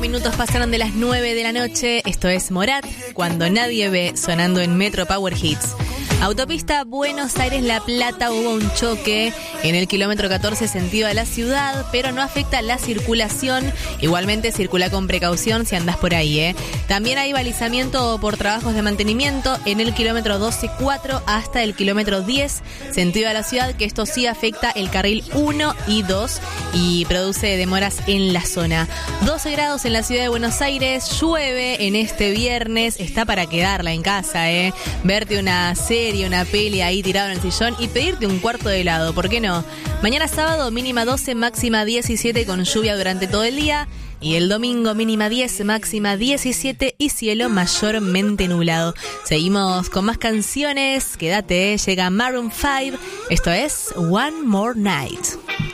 minutos pasaron de las 9 de la noche. Esto es Morat, Cuando Nadie Ve, sonando en Metro Power Hits. Autopista Buenos Aires-La Plata, hubo un choque en el kilómetro 14 sentido a la ciudad, pero no afecta la circulación. Igualmente circula con precaución si andás por ahí, También hay balizamiento por trabajos de mantenimiento en el kilómetro 12,4 hasta el kilómetro 10 sentido a la ciudad, que esto sí afecta el carril 1 y 2 y produce demoras en la zona. 12 grados en la ciudad de Buenos Aires, llueve en este viernes, está para quedarla en casa, Verte una serie, una peli ahí tirado en el sillón y pedirte un cuarto de helado, ¿por qué no? Mañana sábado mínima 12, máxima 17 con lluvia durante todo el día. Y el domingo mínima 10, máxima 17 y cielo mayormente nublado. Seguimos con más canciones, quédate, llega Maroon 5, esto es One More Night.